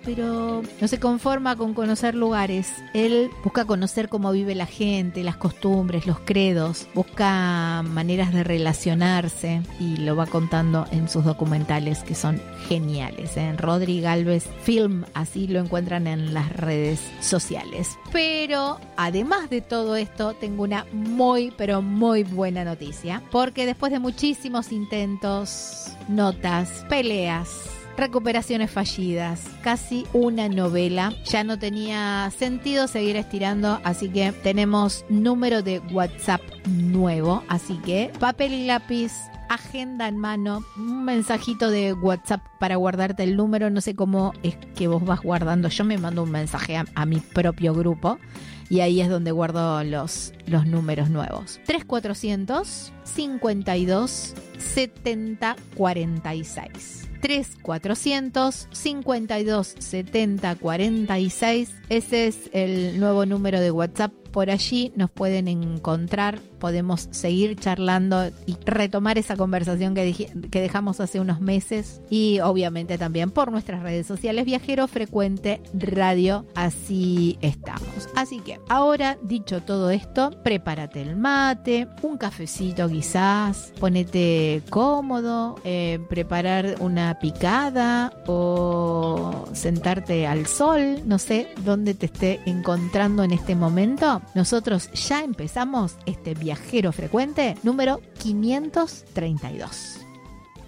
pero no se conforma con conocer lugares. Él busca conocer cómo vive la gente, las costumbres, los credos, busca maneras de relacionarse y lo va contando en sus documentales que son geniales. En Rodri Galvez Film, así lo encuentran en las redes sociales. Pero además de todo esto, tengo una muy, pero muy buena noticia, porque después de muchísimos intentos, notas, peleas, recuperaciones fallidas, casi una novela, ya no tenía sentido seguir estirando, así que tenemos número de WhatsApp nuevo, así que papel y lápiz, agenda en mano, un mensajito de WhatsApp para guardarte el número. No sé cómo es que vos vas guardando, yo me mando un mensaje a mi propio grupo y ahí es donde guardo los números nuevos. 3400 52 70 46. 3400 52 70 46. Ese es el nuevo número de WhatsApp. Por allí nos pueden encontrar, podemos seguir charlando y retomar esa conversación que dejamos hace unos meses, y obviamente también por nuestras redes sociales Viajero Frecuente Radio, así estamos. Así que ahora, dicho todo esto, prepárate el mate, un cafecito quizás, ponete cómodo, preparar una picada o sentarte al sol, no sé dónde te esté encontrando en este momento. Nosotros ya empezamos este Viajero Frecuente número 532.